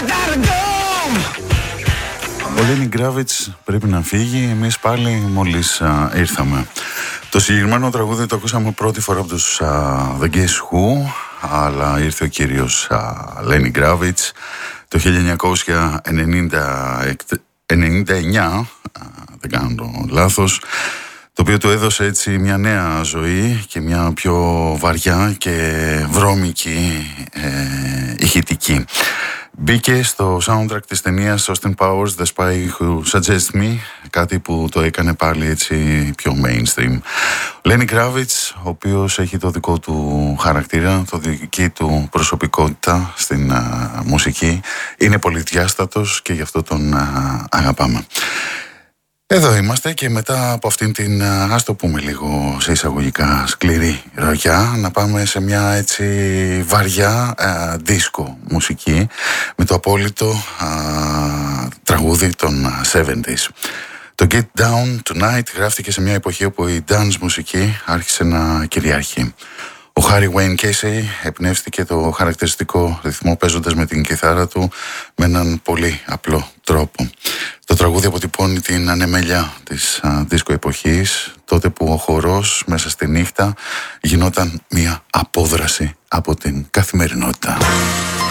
Ο Λένι Γκράβιτς πρέπει να φύγει, εμείς πάλι μόλις ήρθαμε. Το συγκεκριμένο τραγούδι το ακούσαμε πρώτη φορά από τους The Guess Who, αλλά ήρθε ο κύριος Λένι Γκράβιτς το 1999, δεν κάνω λάθος, το οποίο του έδωσε έτσι μια νέα ζωή και μια πιο βαριά και βρώμικη ηχητική. Μπήκε στο soundtrack της ταινίας Austin Powers The Spy Who Suggests Me, κάτι που το έκανε πάλι έτσι πιο mainstream. Lenny Kravitz, ο οποίος έχει το δικό του χαρακτήρα, το δική του προσωπικότητα στην μουσική, είναι πολυδιάστατος και γι' αυτό τον αγαπάμε. Εδώ είμαστε και μετά από αυτήν την, ας το πούμε λίγο σε εισαγωγικά, σκληρή ροκιά, να πάμε σε μια έτσι βαριά δίσκο μουσική με το απόλυτο τραγούδι των 70s. Το Get Down Tonight γράφτηκε σε μια εποχή όπου η dance μουσική άρχισε να κυριαρχεί. Ο Harry Wayne Casey εμπνεύστηκε το χαρακτηριστικό ρυθμό παίζοντας με την κιθάρα του με έναν πολύ απλό τρόπο. Το τραγούδι αποτυπώνει την ανεμελιά της δίσκο εποχής, τότε που ο χορός μέσα στη νύχτα γινόταν μια απόδραση από την καθημερινότητα.